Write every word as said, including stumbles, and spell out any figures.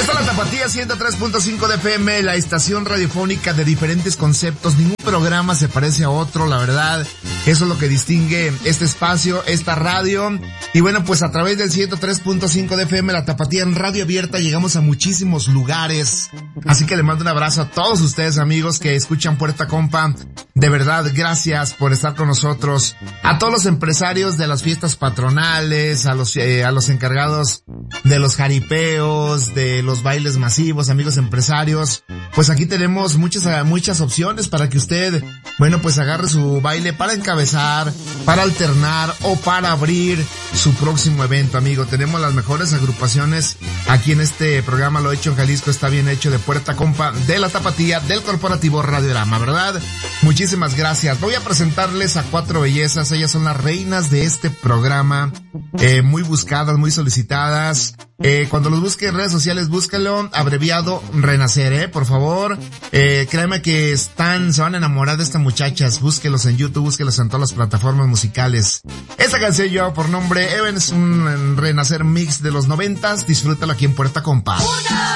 Esta es la Tapatía ciento tres punto cinco de F M, la estación radiofónica de diferentes conceptos. Ningún programa se parece a otro, la verdad. Eso es lo que distingue este espacio, esta radio. Y bueno, pues a través del ciento tres punto cinco de F M, la Tapatía en radio abierta, llegamos a muchísimos lugares. Así que le mando un abrazo a todos ustedes, amigos, que escuchan Puerta Compa. De verdad, gracias por estar con nosotros. A todos los empresarios de las fiestas patronales, a los, eh, a los encargados de los jaripeos, de los bailes masivos, amigos empresarios. Pues aquí tenemos muchas, muchas opciones para que usted, bueno, pues agarre su baile para encabezar, para alternar o para abrir su próximo evento, amigo. Tenemos las mejores agrupaciones aquí en este programa. Lo hecho en Jalisco está bien hecho, de Puerta Compa, de la Tapatía, del corporativo Radiorama, ¿verdad? Muchísimas gracias. Voy a presentarles a cuatro bellezas. Ellas son las reinas de este programa, eh, muy buscadas, muy solicitadas. Eh, cuando los busque en redes sociales, búscalo, abreviado Renacer, eh, por favor. Eh, créeme que están, se van a enamorar de estas muchachas. Búsquelos en YouTube, búsquelos en todas las plataformas musicales. Esta canción lleva por nombre Even, es un Renacer mix de los noventas. Disfrútalo aquí en Puerta Compa.